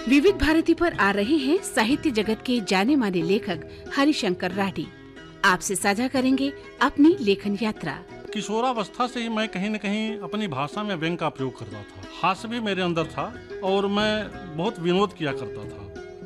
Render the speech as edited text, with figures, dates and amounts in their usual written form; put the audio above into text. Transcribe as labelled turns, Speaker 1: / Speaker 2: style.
Speaker 1: विविध भारती पर आ रहे हैं साहित्य जगत के जाने माने लेखक हरिशंकर राठी। आपसे साझा करेंगे अपनी लेखन यात्रा।
Speaker 2: किशोरावस्था से ही मैं कहीं न कहीं अपनी भाषा में व्यंग का प्रयोग करता था। हास्य भी मेरे अंदर था और मैं बहुत विनोद किया करता था।